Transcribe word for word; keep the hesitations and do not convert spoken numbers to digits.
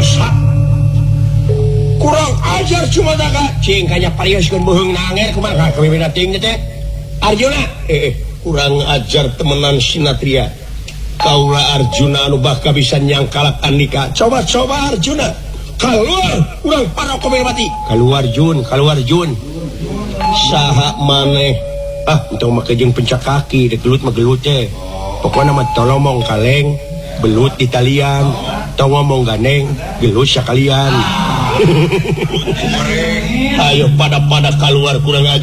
bangsa kurang ajar cuma daga cing kanya parioskeun beuheung nanger kumaha kepimpinan ting teh Arjuna eh kurang ajar temenan Sinatria kaula Arjuna anu bakal bisa nyangkalak Andika coba-coba Arjuna keluar urang para komermati keluar Jun keluar Jun saha maneh ah entong make jeung pencak kaki dek gelut mah gelut teh pokona mah tolomong kaleng belut di talian tong ngomong ganeng gelut sakalian ayo pada-pada keluar kurang ajar